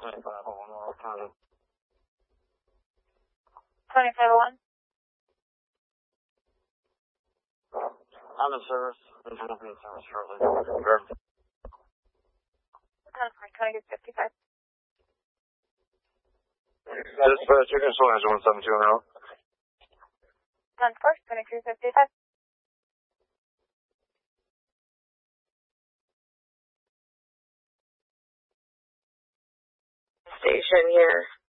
2501. I'm in service. I'm in service shortly. 2655. Dispatch, you can show engine 172 now. 2355. Station here.